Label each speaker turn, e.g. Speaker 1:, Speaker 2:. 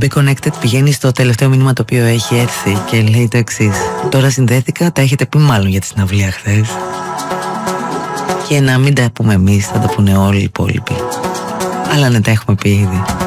Speaker 1: Be Connected πηγαίνει στο τελευταίο μήνυμα το οποίο έχει έρθει και λέει το εξής: τώρα συνδέθηκα, τα έχετε πει μάλλον για τη συναυλία χθες. Και να μην τα πούμε εμείς, θα τα πούνε όλοι οι υπόλοιποι. Αλλά ναι, τα έχουμε πει ήδη.